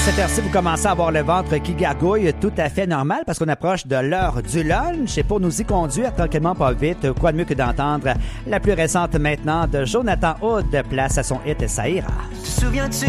cette heure-ci, vous commencez à avoir le ventre qui gargouille, tout à fait normal parce qu'on approche de l'heure du lunch et pour nous y conduire tranquillement pas vite, quoi de mieux que d'entendre la plus récente maintenant de Jonathan Hood, place à son hit Ça ira. Te souviens-tu